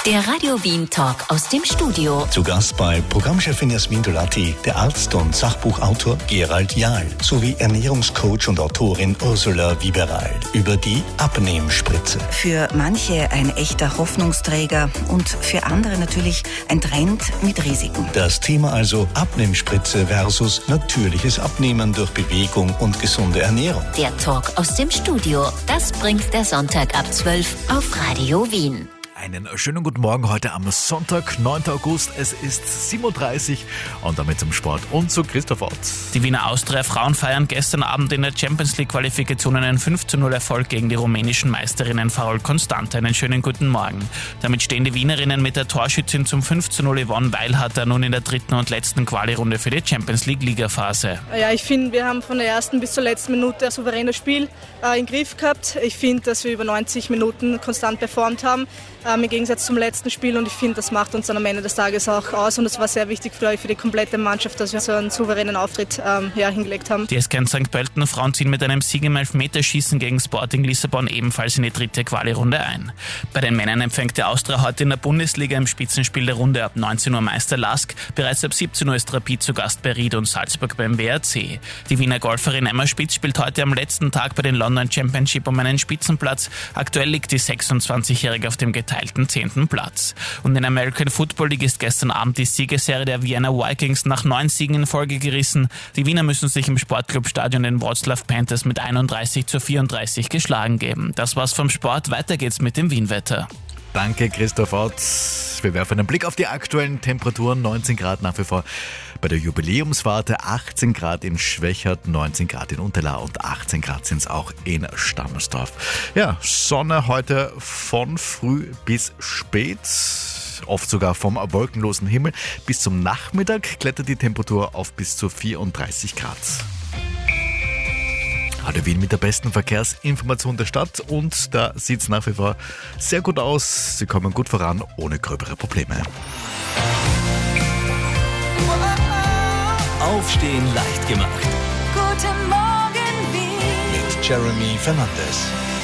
Der Radio Wien Talk aus dem Studio. Zu Gast bei Programmchefin Jasmin Dolatti, der Arzt und Sachbuchautor Gerald Jahl sowie Ernährungscoach und Autorin Ursula Wieberald über die Abnehmspritze. Für manche ein echter Hoffnungsträger und für andere natürlich ein Trend mit Risiken. Das Thema also Abnehmspritze versus natürliches Abnehmen durch Bewegung und gesunde Ernährung. Der Talk aus dem Studio. Das bringt der Sonntag ab 12 auf Radio Wien. Einen schönen guten Morgen heute am Sonntag, 9. August. Es ist 7.30 Uhr und damit zum Sport und zu Christoph Ott. Die Wiener Austria-Frauen feiern gestern Abend in der Champions-League-Qualifikation einen 5:0-Erfolg gegen die rumänischen Meisterinnen Farol Constante. Einen schönen guten Morgen. Damit stehen die Wienerinnen mit der Torschützin zum 5:0 Yvonne Weilharter nun in der dritten und letzten Quali-Runde für die Champions-League-Ligaphase. Ja, ich finde, wir haben von der ersten bis zur letzten Minute ein souveränes Spiel im Griff gehabt. Ich finde, dass wir über 90 Minuten konstant performt haben. Im Gegensatz zum letzten Spiel, und ich finde, das macht uns dann am Ende des Tages auch aus und es war sehr wichtig für die komplette Mannschaft, dass wir so einen souveränen Auftritt hingelegt haben. Die SK St. Pölten Frauen ziehen mit einem Sieg im Elfmeterschießen gegen Sporting Lissabon ebenfalls in die dritte Quali-Runde ein. Bei den Männern empfängt der Austria heute in der Bundesliga im Spitzenspiel der Runde ab 19 Uhr Meister Lask. Bereits ab 17 Uhr ist Rapid zu Gast bei Ried und Salzburg beim WRC. Die Wiener Golferin Emma Spitz spielt heute am letzten Tag bei den London Championship um einen Spitzenplatz. Aktuell liegt die 26-Jährige auf dem geteilten 10. Platz. Und in American Football League ist gestern Abend die Siegesserie der Vienna Vikings nach 9 Siegen in Folge gerissen. Die Wiener müssen sich im Sportclubstadion den Wroclaw Panthers mit 31:34 geschlagen geben. Das war's vom Sport. Weiter geht's mit dem Wienwetter. Danke, Christoph Ott. Wir werfen einen Blick auf die aktuellen Temperaturen. 19 Grad nach wie vor bei der Jubiläumswarte, 18 Grad in Schwächert, 19 Grad in Unterlaa und 18 Grad sind es auch in Stammersdorf. Ja, Sonne heute von früh bis spät, oft sogar vom wolkenlosen Himmel. Bis zum Nachmittag klettert die Temperatur auf bis zu 34 Grad. Radio Wien mit der besten Verkehrsinformation der Stadt und da sieht es nach wie vor sehr gut aus. Sie kommen gut voran, ohne gröbere Probleme. Aufstehen leicht gemacht. Guten Morgen, Wien. Mit Jeremy Fernandes.